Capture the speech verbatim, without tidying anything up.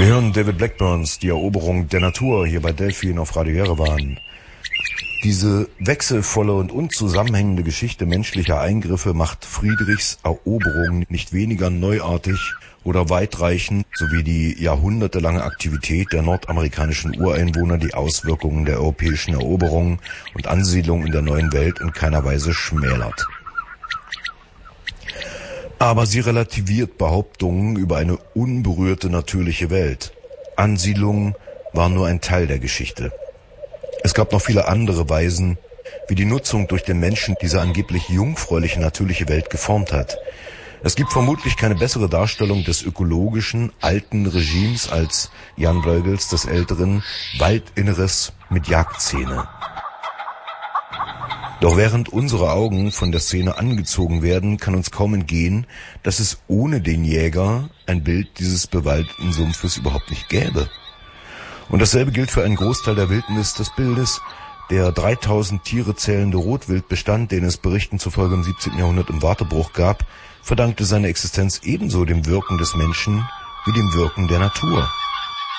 Wir hören David Blackburns Die Eroberung der Natur hier bei Delphin auf Radio Yerevan. Diese wechselvolle und unzusammenhängende Geschichte menschlicher Eingriffe macht Friedrichs Eroberung nicht weniger neuartig oder weitreichend, sowie die jahrhundertelange Aktivität der nordamerikanischen Ureinwohner die Auswirkungen der europäischen Eroberung und Ansiedlung in der neuen Welt in keiner Weise schmälert. Aber sie relativiert Behauptungen über eine unberührte natürliche Welt. Ansiedlung war nur ein Teil der Geschichte. Es gab noch viele andere Weisen, wie die Nutzung durch den Menschen diese angeblich jungfräuliche natürliche Welt geformt hat. Es gibt vermutlich keine bessere Darstellung des ökologischen, alten Regimes als Jan Bruegels des Älteren Waldinneres mit Jagdszene. Doch während unsere Augen von der Szene angezogen werden, kann uns kaum entgehen, dass es ohne den Jäger ein Bild dieses bewaldeten Sumpfes überhaupt nicht gäbe. Und dasselbe gilt für einen Großteil der Wildnis des Bildes. Der dreitausend Tiere zählende Rotwildbestand, den es Berichten zufolge im siebzehnten Jahrhundert im Wartebruch gab, verdankte seine Existenz ebenso dem Wirken des Menschen wie dem Wirken der Natur.